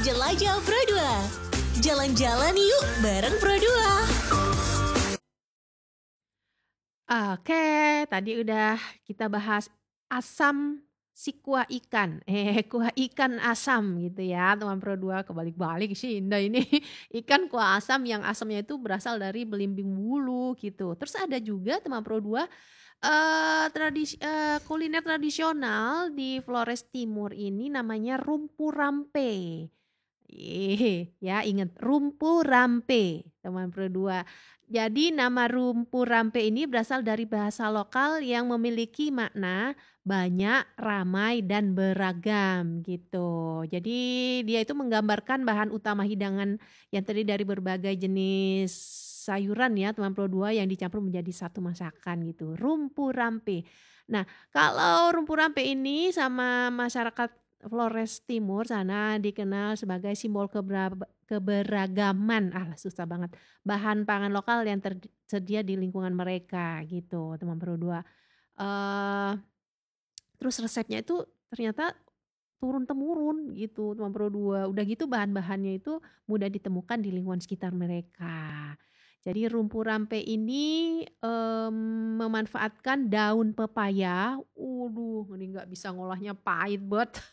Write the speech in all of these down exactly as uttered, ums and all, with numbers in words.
Jelajah Pro dua. Jalan-jalan yuk bareng Pro dua. Oke, tadi udah kita bahas asam si kuah ikan. Eh, kuah ikan asam gitu ya, teman Pro dua. Kebalik-balik sih Indah ini. Ikan kuah asam yang asamnya itu berasal dari belimbing bulu gitu. Terus ada juga teman Pro dua eh tradisi eee, kuliner tradisional di Flores Timur ini namanya rumpu rampe. Ih, ya inget rumpu rampe, teman Pro dua. Jadi nama rumpu rampe ini berasal dari bahasa lokal yang memiliki makna banyak, ramai, dan beragam gitu. Jadi dia itu menggambarkan bahan utama hidangan yang terdiri dari berbagai jenis sayuran ya teman Pro dua yang dicampur menjadi satu masakan gitu, rumpu rampe. Nah, kalau rumpu rampe ini sama masyarakat Flores Timur sana dikenal sebagai simbol keberab keberagaman, ah susah banget, bahan pangan lokal yang tersedia di lingkungan mereka gitu, teman Pro dua. Eee, terus resepnya itu ternyata turun-temurun gitu, teman Pro dua. Udah gitu bahan-bahannya itu mudah ditemukan di lingkungan sekitar mereka. Jadi rumpu rampe ini, mmm, memanfaatkan daun pepaya, waduh ini nggak bisa ngolahnya pahit banget.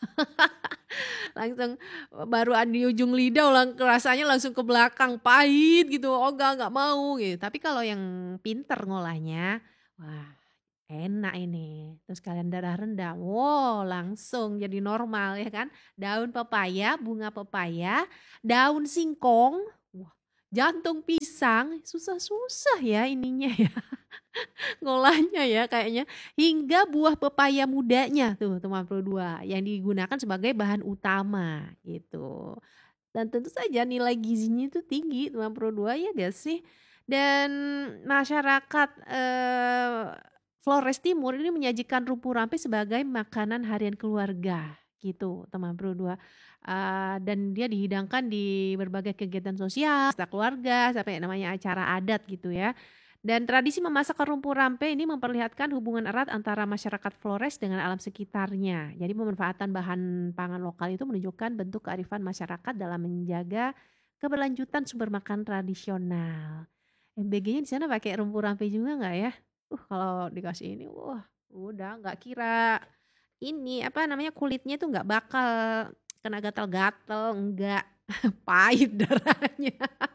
Langsung, eee, baru a di ujung lidah lang rasanya langsung ke belakang, pahit gitu, oh enggak nggak mau gitu. Tapi kalau yang pinter ngolahnya, wah enak ini. Terus kalian darah rendah, wow langsung jadi normal ya kan. Daun pepaya, bunga pepaya, daun singkong, wah jantung pisang, susah-susah ya ininya ya. Ngolahnya ya kayaknya, hingga buah pepaya mudanya tuh teman Pro dua yang digunakan sebagai bahan utama gitu. Dan tentu saja nilai gizinya itu tinggi teman Pro dua ya nggak sih? Dan masyarakat, eee, Flores Timur ini menyajikan rumpu rampe sebagai makanan harian keluarga gitu teman Pro dua, eee, dan dia dihidangkan di berbagai kegiatan sosial, pesta keluarga, sampai namanya acara adat gitu ya. Dan tradisi memasak rumpu rampe ini memperlihatkan hubungan erat antara masyarakat Flores dengan alam sekitarnya. Jadi pemanfaatan bahan pangan lokal itu menunjukkan bentuk kearifan masyarakat dalam menjaga keberlanjutan sumber makan tradisional. M B G-nya di sana pakai rumpu rampe juga nggak ya? Uh, kalau dikasih ini, wah udah nggak kira ini apa namanya kulitnya itu nggak bakal kena gatal-gatal, enggak pahit darahnya.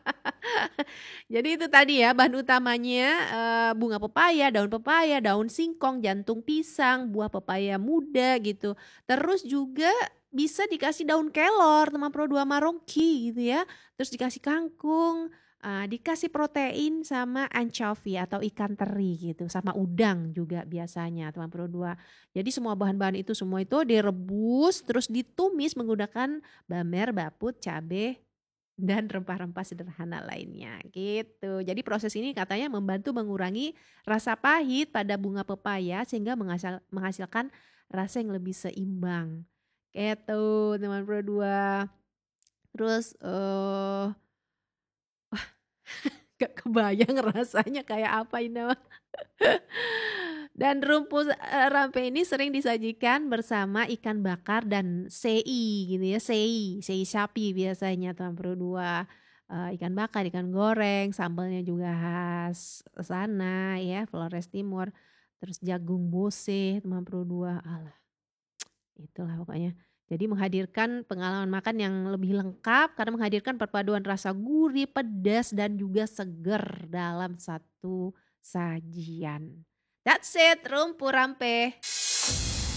Jadi itu tadi ya bahan utamanya, eee, bunga pepaya, daun pepaya, daun singkong, jantung pisang, buah pepaya muda gitu. Terus juga bisa dikasih daun kelor, teman Pro dua marongki gitu ya. Terus dikasih kangkung, eee, dikasih protein sama anchovy atau ikan teri gitu, sama udang juga biasanya teman Pro dua. Jadi semua bahan-bahan itu semua itu direbus terus ditumis menggunakan bamber, baput, cabe dan rempah-rempah sederhana lainnya gitu. Jadi proses ini katanya membantu mengurangi rasa pahit pada bunga pepaya sehingga menghasil menghasilkan rasa yang lebih seimbang. Gitu teman Pro dua. Terus, eee, gak kebayang rasanya kayak apa ini mah. Dan rumput, eee, rampe ini sering disajikan bersama ikan bakar dan sei gitu ya, sei, sei sapi biasanya teman Pro dua. Eee, ikan bakar, ikan goreng, sambalnya juga khas sana ya, Flores Timur. Terus jagung bose teman Pro dua, alah itulah pokoknya. Jadi menghadirkan pengalaman makan yang lebih lengkap karena menghadirkan perpaduan rasa gurih, pedas, dan juga seger dalam satu sajian. That's it, rumpu rampe.